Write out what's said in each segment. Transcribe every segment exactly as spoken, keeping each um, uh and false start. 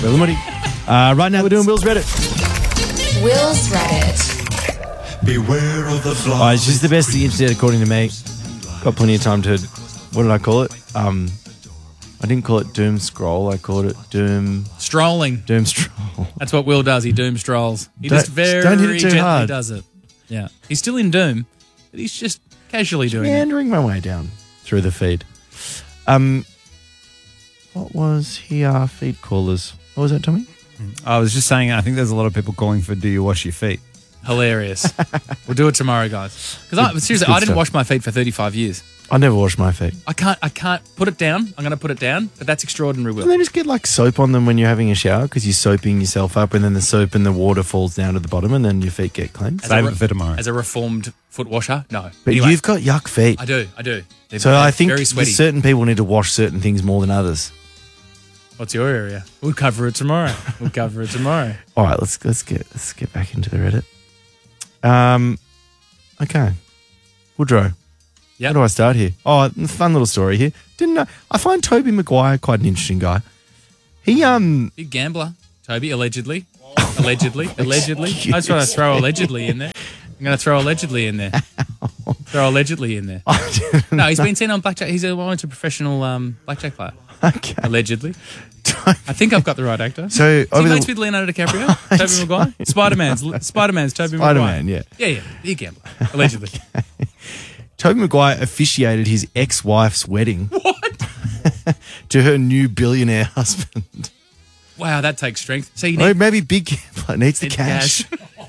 Will and Woody. Uh, right now we're doing Will's Reddit. Will's Reddit. Beware of the flies. Oh, it's just the best of the internet according to me. Got plenty of time to, what did I call it? Um, I didn't call it doom scroll. I called it doom... Strolling. Doom stroll. That's what Will does. He doom strolls. He Don't- just very don't hit it too gently hard. does it. Yeah. He's still in doom, but he's just casually doing it. Meandering my way down through the feed. Um, what was here? Feed callers. What was that, Tommy? I was just saying, I think there's a lot of people calling for do you wash your feet? Hilarious. We'll do it tomorrow, guys. Because I seriously, good I didn't stuff. wash my feet for thirty-five years. I never wash my feet. I can't. I can't put it down. I'm going to put it down, but that's extraordinary, Will. And then just get like soap on them when you're having a shower because you're soaping yourself up and then the soap and the water falls down to the bottom and then your feet get clean. As a Save re- it for tomorrow. As a reformed foot washer, no. But Anyway, you've got yuck feet. I do. I do. They're So very- I think very sweaty. certain people need to wash certain things more than others. What's your area? We'll cover it tomorrow. We'll cover it tomorrow. All right, let's let's get let's get back into the Reddit. Um, okay, Woodrow. Yep. How do I start here? Oh, fun little story here. Didn't know, I find Toby Maguire quite an interesting guy. He um Big gambler, Toby, allegedly. Allegedly. Allegedly. I just want to throw allegedly in there. I'm going to throw allegedly in there. Throw allegedly in there. No, he's been seen on blackjack. He's a once a professional um, blackjack player. okay. Allegedly. I think I've got the right actor. So Is he over mates the with Leonardo DiCaprio? Toby Maguire? Spider-Man's Spider-Man's Toby Maguire. Spider-Man, yeah. Yeah, yeah. Big gambler. Allegedly. Toby Maguire officiated his ex-wife's wedding What? to her new billionaire husband. Wow, that takes strength. So you Or need maybe big gambler needs the need cash.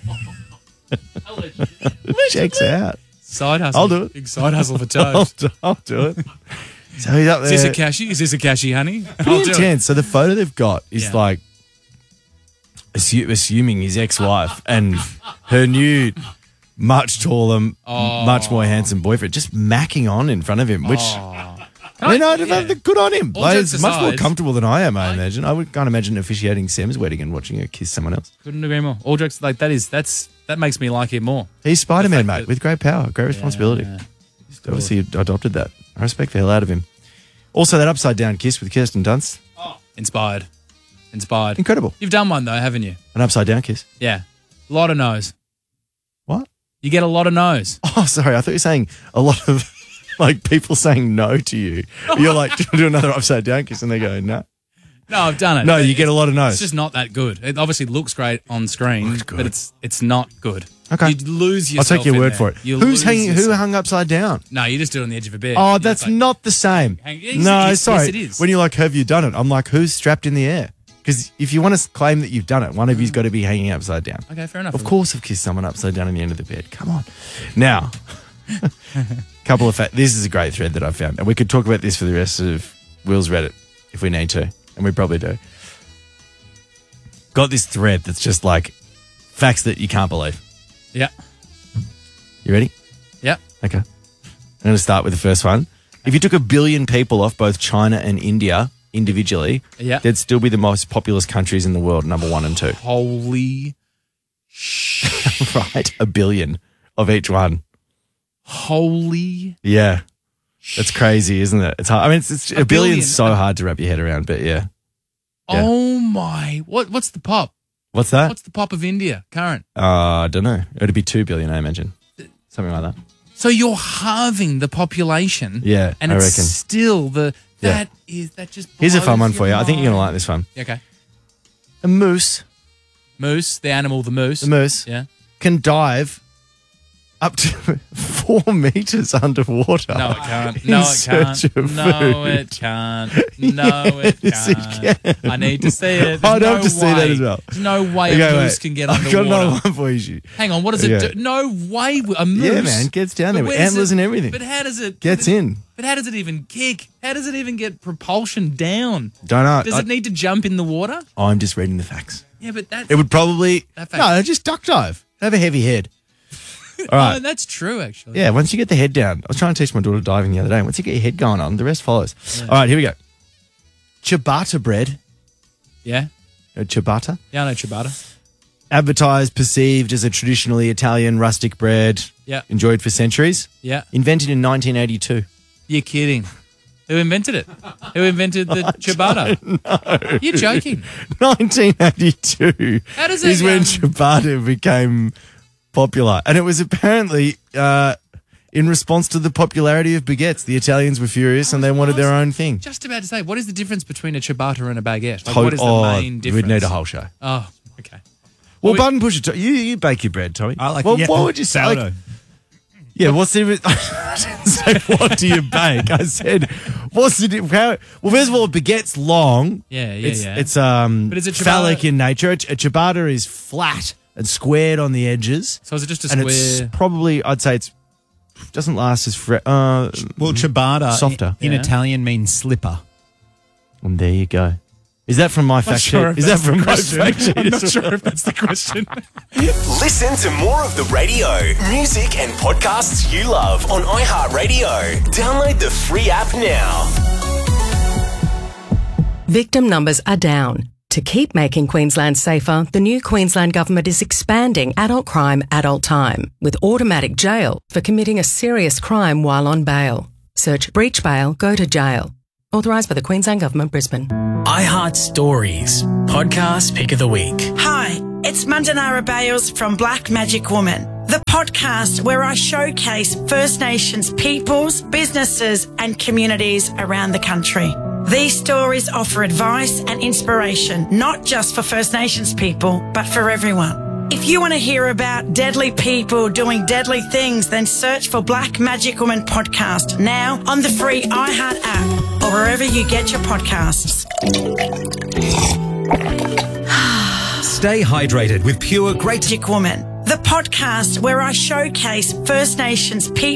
Allegedly. Checks out. Side hustle. I'll do it. Big side hustle for I'll Toes. do, I'll do it. So he's up there. Is this a cashy? Is this a cashy, honey? I'll Pretty do it. intense. So the photo they've got is Yeah. like assu- assuming his ex-wife and her new, much taller, m- Oh. much more handsome boyfriend just macking on in front of him, which Oh. I mean, I, Yeah. I, good on him. All Like, jokes it's much more aside, comfortable than I am. I imagine. I would can't imagine officiating Sam's wedding and watching her kiss someone else. Couldn't agree more. All jokes like that is that's that makes me like him more. He's Spider-Man, The fact mate, that- with great power, great responsibility. Yeah. Obviously, he adopted that. I respect the hell out of him. Also, that upside down kiss with Kirsten Dunst, Inspired. Inspired. incredible. You've done one though, haven't you? An upside down kiss. Yeah. A lot of no's. What? You get a lot of no's. Oh, sorry. I thought you were saying a lot of like people saying no to you. You're like, do you want to do another upside down kiss? And they go, no. No, I've done it. No, But you get a lot of no's. It's just not that good. It obviously looks great on screen, Looks good. but it's it's not good. Okay. You lose I'll yourself. take your in word there. for it. You Who's lose hanging? Who yourself. hung upside down? No, you just do it on the edge of a bed. Oh, You that's just, like, not the same. hang- yes, No, yes, sorry. yes, it is. When you're like, have you done it? I'm like, who's strapped in the air? Because if you want to claim that you've done it, one of you's got to be hanging upside down. Okay, fair enough. Of course, I've kissed someone upside down in the end of the bed. Come on. Now, couple of facts. This is a great thread that I found, and we could talk about this for the rest of Will's Reddit if we need to, and we probably do. Got this thread that's just like facts that you can't believe. Yeah. You ready? Yeah. Okay. I'm going to start with the first one. If you took a billion people off both China and India individually, Yeah. they'd still be the most populous countries in the world, number one and two. Holy Right? A billion of each one. holy Yeah. That's crazy, isn't it? It's hard. I mean, it's, it's a, A billion's billion. so hard to wrap your head around, but yeah. Yeah. Oh my. What what's the pop? What's that? What's the pop of India current? Uh, I don't know. It'd be two billion, I imagine. Something like that. So you're halving the population. Yeah, And I it's reckon. still the Yeah. that is that just Here's a fun blows one for you. your I think you're going to like mind. this one. Okay. A moose, Moose, the animal, the moose. the moose, Yeah. can dive up to four meters underwater. No, it can't. in No, it search can't. of No, food. it can't. No, it Yes, it can't. can. I need to see it. I'd There's have no to see that way- as well. There's no way Okay, a wait. moose can get I've got underwater. another one for you. Stu. Hang on, what does Okay. it do? No way. A moose. Yeah, man, gets down there But with where does antlers it- and everything. But how does it Gets but it- in. But how does it even kick? How does it even get propulsion down? Don't know. Does I, it need to jump in the water? I'm just reading the facts. Yeah, but that. It would probably That fact- no, just duck dive. Have a heavy head. All right. Oh, that's true, actually. Yeah, once you get the head down. I was trying to teach my daughter diving the other day. Once you get your head going on, the rest follows. All right, here we go. Ciabatta bread. Yeah. Uh, ciabatta. Yeah, I know ciabatta. Advertised, perceived as a traditionally Italian rustic bread. Yeah. Enjoyed for centuries. Yeah. Invented in nineteen eighty-two. You're kidding. Who invented it? Who invented the ciabatta? No. You're joking. nineteen eighty-two How does is it, when um, ciabatta became popular. And it was apparently uh, in response to the popularity of baguettes. The Italians were furious and they wanted their own thing. Just about to say, what is the difference between a ciabatta and a baguette? Like, Ho- what is the oh, main difference? We'd need a whole show. Oh, okay. Well, we- button pusher, To- you, you bake your bread, Tommy. I like well, yeah, what would you say? sourdough. Like, yeah, what's the... I didn't say, what do you bake? I said, what's the... di- How, well, first of all, baguette's long. Yeah, yeah, it's, yeah. It's um, But is it ciabatta- phallic in nature. A, a ciabatta is flat and squared on the edges. So is it just a and square? it's probably, I'd say it's doesn't last as fresh. Uh, Well, ciabatta Softer. in, in Yeah. Italian means slipper. and there you go. Is that from my fact sure sheet? if Is that that's from the my question. fact sheet? I'm not sure if that's the question. Listen to more of the radio, music, and podcasts you love on iHeartRadio. Download the free app now. Victim numbers are down. To keep making Queensland safer, the new Queensland Government is expanding adult crime, adult time, with automatic jail for committing a serious crime while on bail. Search breach bail, go to jail. Authorised by the Queensland Government, Brisbane. iHeart Stories, podcast pick of the week. Hi, it's Mandanara Bales from Black Magic Woman, the podcast where I showcase First Nations peoples, businesses and communities around the country. These stories offer advice and inspiration, not just for First Nations people, but for everyone. If you want to hear about deadly people doing deadly things, then search for Black Magic Woman podcast now on the free iHeart app or wherever you get your podcasts. Stay hydrated with Pure Great Magic Woman, the podcast where I showcase First Nations people.